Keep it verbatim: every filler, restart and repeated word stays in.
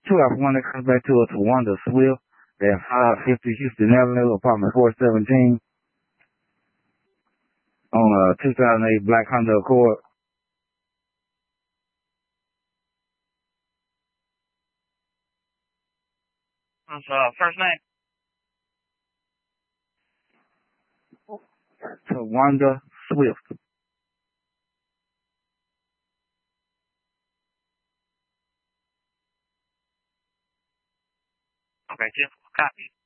two Alpha one that comes back to us, Wanda Swift. At five fifty Houston Avenue, apartment four seventeen. On a two thousand eight Black Honda Accord. What's uh, first name? Tawanda Swift. Okay, just copy.